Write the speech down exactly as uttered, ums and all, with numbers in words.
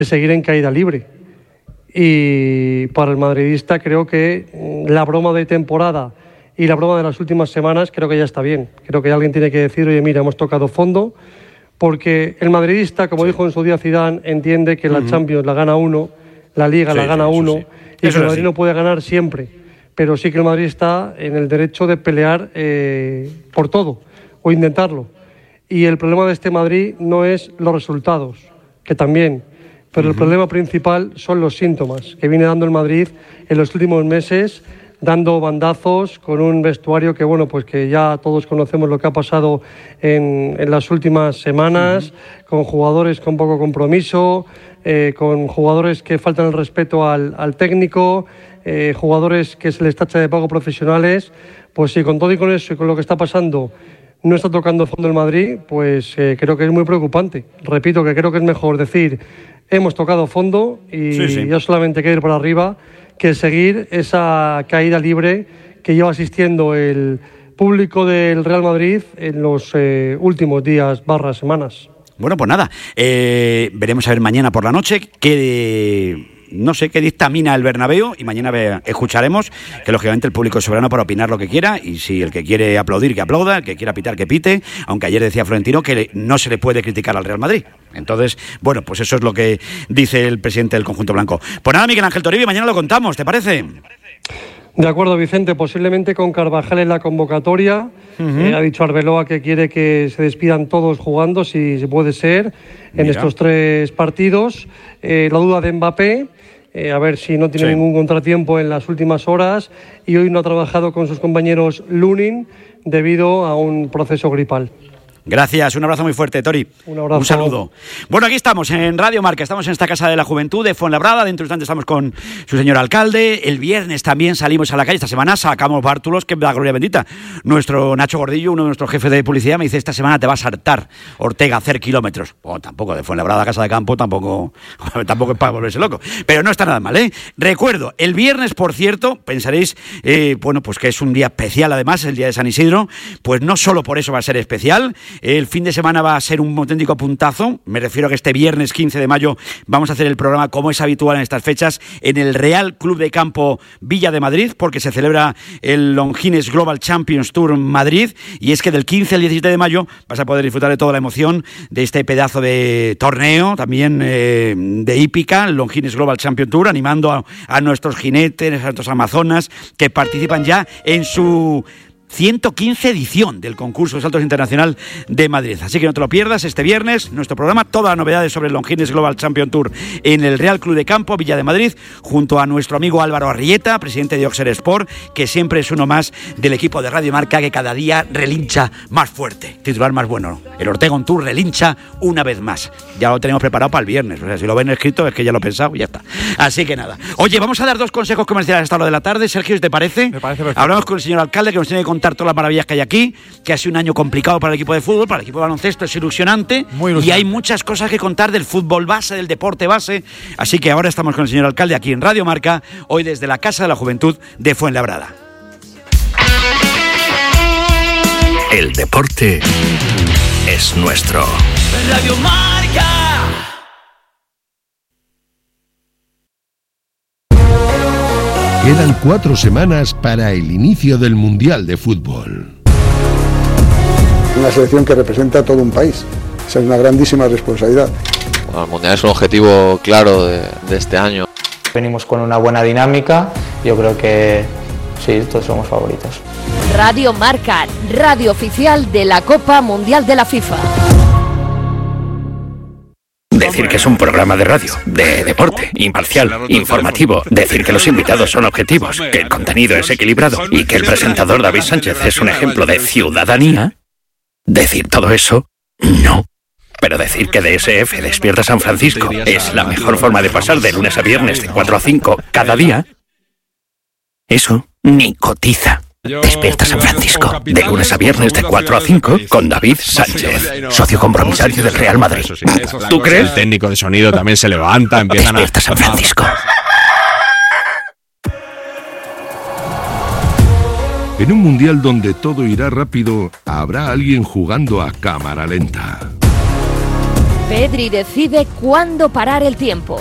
seguir en caída libre. Y para el madridista creo que la broma de temporada y la broma de las últimas semanas creo que ya está bien. Creo que alguien tiene que decir, oye, mira, hemos tocado fondo, porque el madridista, como sí. dijo en su día Zidane, entiende que la uh-huh. Champions la gana uno, la Liga sí, la gana sí, uno, sí. y eso que el Madrid no puede ganar siempre. Pero sí que el Madrid está en el derecho de pelear eh, por todo, o intentarlo. Y el problema de este Madrid no es los resultados, que también, pero uh-huh. el problema principal son los síntomas que viene dando el Madrid en los últimos meses, dando bandazos con un vestuario que, bueno, pues que ya todos conocemos lo que ha pasado en, en las últimas semanas, uh-huh. con jugadores con poco compromiso, eh, con jugadores que faltan el respeto al, al técnico, eh, jugadores que se les tacha de poco profesionales. Pues sí, con todo y con eso y con lo que está pasando, no está tocando fondo el Madrid, pues eh, creo que es muy preocupante. Repito que creo que es mejor decir, hemos tocado fondo y sí, sí. ya solamente queda ir para arriba, que seguir esa caída libre que lleva asistiendo el público del Real Madrid en los eh, últimos días barra semanas. Bueno, pues nada, eh, veremos a ver mañana por la noche qué... No sé qué dictamina el Bernabéu y mañana ve, escucharemos que lógicamente el público es soberano para opinar lo que quiera y si el que quiere aplaudir que aplauda, el que quiera pitar que pite, aunque ayer decía Florentino que no se le puede criticar al Real Madrid. Entonces, bueno, pues eso es lo que dice el presidente del conjunto blanco. Pues nada, Miguel Ángel Toribio, mañana lo contamos, ¿te parece? De acuerdo, Vicente, posiblemente con Carvajal en la convocatoria. Uh-huh. Eh, ha dicho Arbeloa que quiere que se despidan todos jugando, si, si puede ser, en Mira. estos tres partidos. Eh, la duda de Mbappé. Eh, a ver si no tiene sí. ningún contratiempo en las últimas horas, y hoy no ha trabajado con sus compañeros Lunin debido a un proceso gripal. Gracias, un abrazo muy fuerte, Tori. Un abrazo. Un saludo. Bueno, aquí estamos en Radio Marca, estamos en esta Casa de la Juventud de Fuenlabrada, dentro de instante estamos con su señor alcalde. El viernes también salimos a la calle, esta semana sacamos bártulos, que da gloria bendita. Nuestro Nacho Gordillo, uno de nuestros jefes de publicidad, me dice, esta semana te vas a hartar, Ortega, hacer kilómetros. Oh, tampoco, de Fuenlabrada a Casa de Campo, tampoco, tampoco es para volverse loco. Pero no está nada mal, ¿eh? Recuerdo, el viernes, por cierto, pensaréis, eh, bueno, pues que es un día especial, además, el día de San Isidro, pues no solo por eso va a ser especial. El fin de semana va a ser un auténtico puntazo. Me refiero a que este viernes quince de mayo vamos a hacer el programa, como es habitual en estas fechas, en el Real Club de Campo Villa de Madrid, porque se celebra el Longines Global Champions Tour Madrid, y es que del quince al diecisiete de mayo vas a poder disfrutar de toda la emoción de este pedazo de torneo, también eh, de hípica, el Longines Global Champions Tour, animando a, a nuestros jinetes, a nuestros amazonas, que participan ya en su ciento quince edición del concurso de saltos internacional de Madrid. Así que no te lo pierdas este viernes, nuestro programa, todas las novedades sobre el Longines Global Champion Tour en el Real Club de Campo Villa de Madrid, junto a nuestro amigo Álvaro Arrieta, presidente de Oxer Sport, que siempre es uno más del equipo de Radio Marca, que cada día relincha más fuerte. Titular más bueno, el Ortega On Tour relincha una vez más. Ya lo tenemos preparado para el viernes, o sea, si lo ven escrito es que ya lo he pensado y ya está. Así que nada. Oye, vamos a dar dos consejos comerciales hasta lo de la tarde. Sergio, ¿te parece? Me parece perfecto. Hablamos con el señor alcalde, que nos tiene que contar todas las maravillas que hay aquí, que ha sido un año complicado para el equipo de fútbol, para el equipo de baloncesto es ilusionante, Muy ilusionante. Y hay muchas cosas que contar del fútbol base, del deporte base, así que ahora estamos con el señor alcalde aquí en Radio Marca, hoy desde la Casa de la Juventud de Fuenlabrada. El deporte es nuestro. Radio Marca. Quedan cuatro semanas para el inicio del Mundial de Fútbol. Una selección que representa a todo un país. Esa es una grandísima responsabilidad. Bueno, el Mundial es un objetivo claro de, de este año. Venimos con una buena dinámica. Yo creo que sí, todos somos favoritos. Radio Marca, radio oficial de la Copa Mundial de la FIFA. Decir que es un programa de radio, de deporte, imparcial, informativo. Decir que los invitados son objetivos, que el contenido es equilibrado y que el presentador David Sánchez es un ejemplo de ciudadanía. Decir todo eso, no. Pero decir que D S F Despierta San Francisco es la mejor forma de pasar de lunes a viernes de cuatro a cinco cada día, eso ni cotiza. Despierta San Francisco, de lunes a viernes de cuatro a cinco con David Sánchez, socio compromisario del Real Madrid. ¿Tú crees? El técnico de sonido también se levanta, empiezan Despierta a... San Francisco. En un mundial donde todo irá rápido, habrá alguien jugando a cámara lenta. Pedri decide cuándo parar el tiempo.